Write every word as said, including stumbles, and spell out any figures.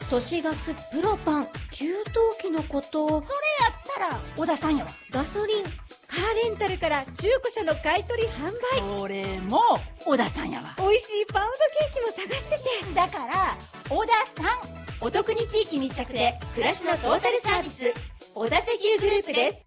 都市ガスプロパン給湯器のこと。 それやったら小田さんやわ。 ガソリン、カーレンタルから中古車の買い取り販売。 それも小田さんやわ。 美味しいパウンドケーキも探してて。 だから小田さん。お得に地域密着で暮らしのトータルサービス、小田石油グループです。